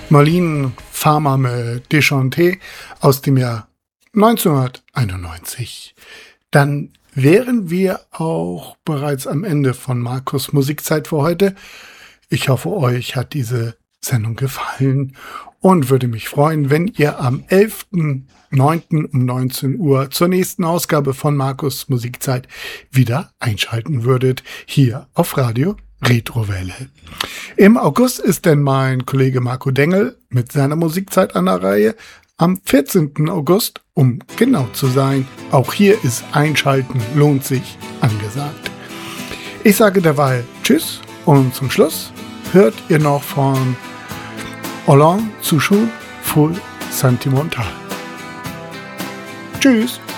Marlene Farmer mit Deschanté aus dem Jahr 1991. Dann wären wir auch bereits am Ende von Markus Musikzeit für heute. Ich hoffe, euch hat diese Sendung gefallen und würde mich freuen, wenn ihr am 11.09. um 19 Uhr zur nächsten Ausgabe von Markus Musikzeit wieder einschalten würdet, hier auf Radio Retrowelle. Im August ist denn mein Kollege Marco Dengel mit seiner Musikzeit an der Reihe. Am 14. August, um genau zu sein, auch hier ist Einschalten lohnt sich angesagt. Ich sage derweil Tschüss und zum Schluss hört ihr noch von Hollande Souchon Full Sentimental. Tschüss!